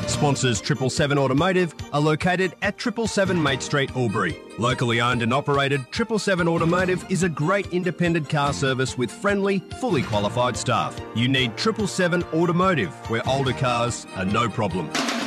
Sponsors 777 Automotive are located at 777 Mate Street, Albury. Locally owned and operated, 777 Automotive is a great independent car service with friendly, fully qualified staff. You need 777 Automotive, where older cars are no problem.